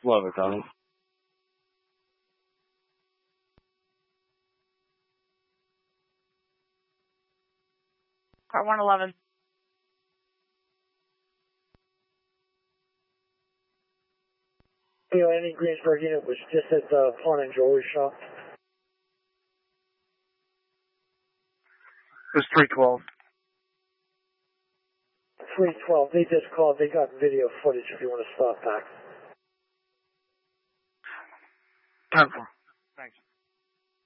Love it, Donald. Car 111. Any Greensburg unit was just at the pawn and jewelry shop. It was 312. 312. They just called. They got video footage if you want to stop back. 10-4.